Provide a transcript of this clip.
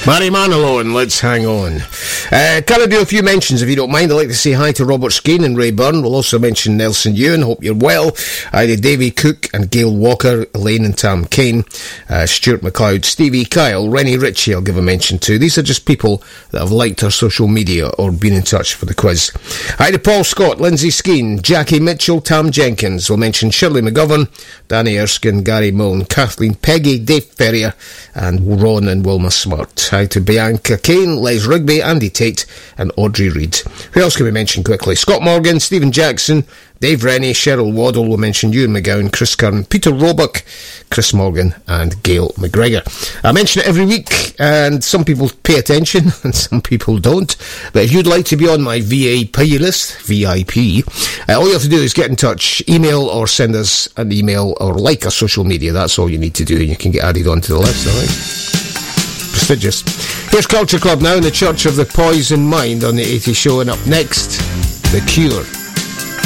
Barry Manilow and Let's Hang On. Can I do a few mentions if you don't mind? I'd like to say hi to Robert Skeen and Ray Byrne. We'll also mention Nelson Ewan, hope you're well. Hi to Davy Cook and Gail Walker, Elaine and Tam Kane, Stuart McLeod, Stevie Kyle, Rennie Ritchie I'll give a mention to. These are just people that have liked our social media or been in touch for the quiz. Hi to Paul Scott, Lindsay Skeen, Jackie Mitchell, Tam Jenkins. We'll mention Shirley McGovern, Danny Erskine, Gary Milne, Kathleen Peggy, Dave Ferrier and Ron and Wilma Smart. Hi to Bianca Kane, Les Rigby, Andy Tate and Audrey Reid. Who else can we mention quickly? Scott Morgan, Stephen Jackson, Dave Rennie, Cheryl Waddle, we'll mention Ewan McGowan, Chris Kern, Peter Roebuck, Chris Morgan and Gail McGregor. I mention it every week and some people pay attention and some people don't, but if you'd like to be on my VIP list, VIP, all you have to do is get in touch, email or send us an email or like our social media. That's all you need to do and you can get added onto the list, alright? Prestigious. Here's Culture Club now in the Church of the Poison Mind on the 80s show, and up next, The Cure.